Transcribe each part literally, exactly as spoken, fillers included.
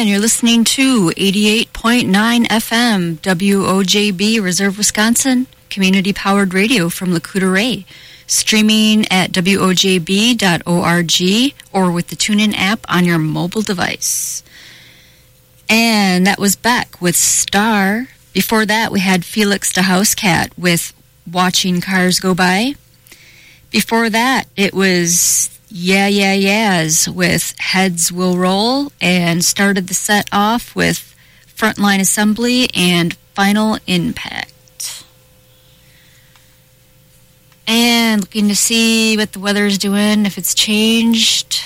And you're listening to eighty-eight point nine F M, W O J B, Reserve, Wisconsin, community-powered radio from Lakuta Ray. Streaming at W O J B dot org or with the TuneIn app on your mobile device. And that was Beck with Star. Before that, we had Felix the Housecat with Watching Cars Go By. Before that, it was Yeah Yeah Yeahs with Heads Will Roll, and started the set off with Frontline Assembly and Final Impact. And looking to see what the weather's doing, if it's changed.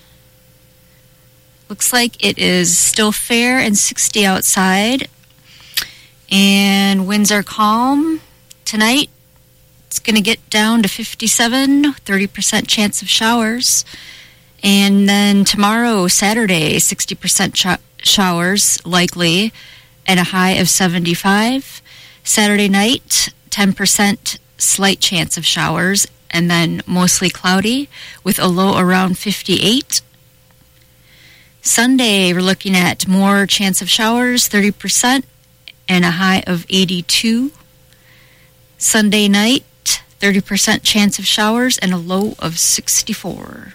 Looks like it is still fair and sixty outside. And winds are calm. Tonight, it's going to get down to fifty-seven, thirty percent chance of showers. And then tomorrow, Saturday, sixty percent sh- showers likely, and a high of seventy-five. Saturday night, ten percent slight chance of showers, and then mostly cloudy with a low around fifty-eight. Sunday, we're looking at more chance of showers, thirty percent, and a high of eighty-two. Sunday night, thirty percent chance of showers and a low of sixty-four.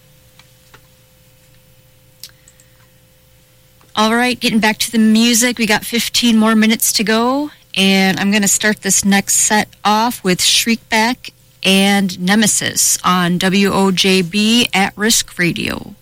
All right, getting back to the music, we got fifteen more minutes to go. And I'm going to start this next set off with Shriekback and Nemesis on W O J B At Risk Radio.